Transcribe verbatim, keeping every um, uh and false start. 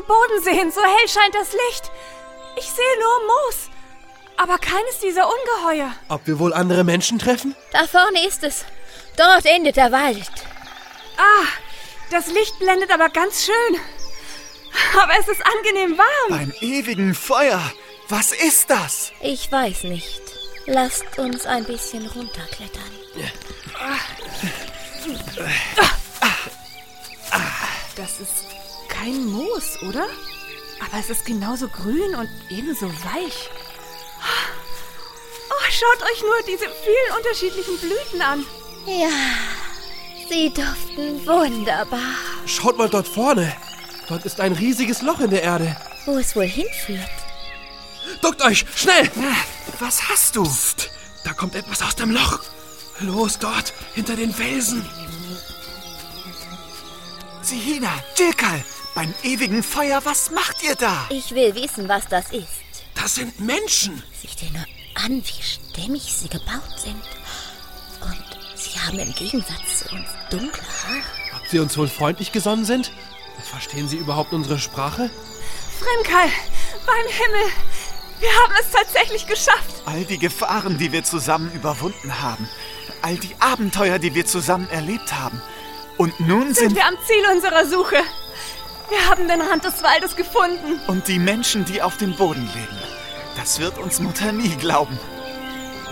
Boden sehen, so hell scheint das Licht. Ich sehe nur Moos, aber keines dieser Ungeheuer. Ob wir wohl andere Menschen treffen? Da vorne ist es. Dort endet der Wald. Ah, das Licht blendet aber ganz schön. Aber es ist angenehm warm. Beim ewigen Feuer. Was ist das? Ich weiß nicht. Lasst uns ein bisschen runterklettern. Das ist kein Moos, oder? Aber es ist genauso grün und ebenso weich. Oh, schaut euch nur diese vielen unterschiedlichen Blüten an. Ja, sie duften wunderbar. Schaut mal dort vorne. Dort ist ein riesiges Loch in der Erde. Wo es wohl hinführt? Duckt euch, schnell! Was hast du? Psst, da kommt etwas aus dem Loch. Los, dort, hinter den Felsen. Sihina, Jilkal, beim ewigen Feuer, was macht ihr da? Ich will wissen, was das ist. Das sind Menschen. Sieh dir nur an, wie stämmig sie gebaut sind. Und sie haben im Gegensatz zu uns dunkle Haare. Ob sie uns wohl freundlich gesonnen sind? Verstehen sie überhaupt unsere Sprache? Fremkal, beim Himmel, wir haben es tatsächlich geschafft. All die Gefahren, die wir zusammen überwunden haben. All die Abenteuer, die wir zusammen erlebt haben. Und nun Sind sind wir am Ziel unserer Suche. Wir haben den Rand des Waldes gefunden. Und die Menschen, die auf dem Boden leben. Das wird uns Mutter nie glauben.